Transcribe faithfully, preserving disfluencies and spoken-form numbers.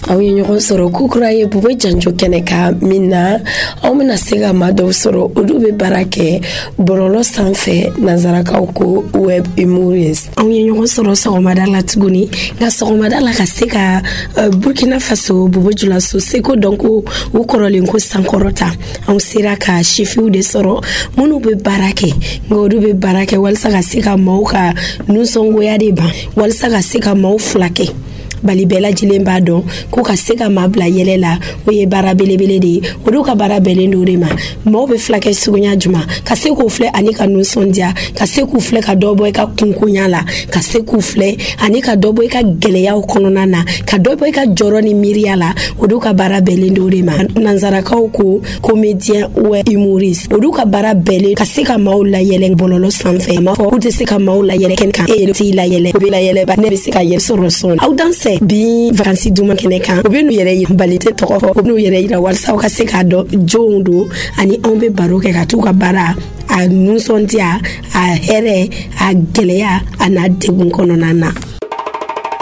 aw ye ɲɔgɔn sɔrɔ kukura ye Bubo Janjo kɛnɛ ka min na aw bɛna se ka maa dɔw sɔrɔ olu bɛ baara kɛ bɔlɔlɔ sanfɛ nanzarakaw ko web humorist. Aw ye ɲɔgɔn sɔrɔ sɔgɔmada la tuguni nka sɔgɔmada la ka se ka uh, Burkina Faso Bobo Julaso seko dɔn ko u kɔrɔlen ko sankɔrɔta anw sera ka chifiw de sɔrɔ minnu bɛ baara kɛ nka olu bɛ baara kɛ walasa ka se ka maaw ka nusɔngoya de ban walasa ka se ka maaw fila kɛ bali bɛɛ lajɛlen b'a dɔn ko ka se ka maa bila yɛlɛ la o ye baara belebele de ye olu ka baara bɛnnen do de ma maaw bɛ filakɛ suguya juma ka se k'u filɛ ani ka nusɔndiya ka se k'u filɛ ka dɔ bɔ i ka kunkonya la ka se k'u filɛ ani ka dɔ bɔ i ka gɛlɛyaw kɔnɔna na ka dɔ bɔ i ka jɔrɔ ni miiriya la olu ka baara bɛnnen do de ma nanzarakaw ko comédien ou humoriste olu ka baara bɛnnen ka se ka maaw la yɛlɛ bɔlɔlɔ sanfɛ ma fɔ u tɛ se ka maaw la yɛlɛ kɛnɛ kan e yɛrɛ t'i la yɛlɛ o bɛ la yɛlɛ ba ne bɛ se ka yɛlɛ sɔrɔ sɔn aw dan bi vacances duma kɛnɛ kan u bɛ n'u yɛrɛ yira bali tɛ tɔgɔ fɔ u bɛ n'u yɛrɛ yira walasa u ka se k'a dɔn jɔnw don ani anw bɛ baro kɛ ka t'u ka baara a nusɔndiya a hɛrɛ a gɛlɛya a n'a degun kɔnɔna na.